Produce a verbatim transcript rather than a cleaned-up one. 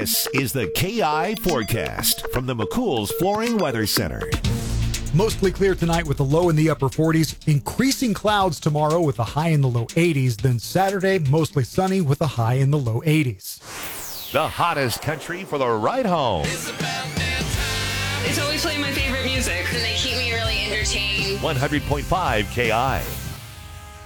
This is the K I Forecast from the McCool's Flooring Weather Center. Mostly clear tonight with a low in the upper forties. Increasing clouds tomorrow with a high in the low eighties. Then Saturday, mostly sunny with a high in the low eighties. The hottest country for the ride home. It's always playing my favorite music. And they keep me really entertained. one hundred point five K I.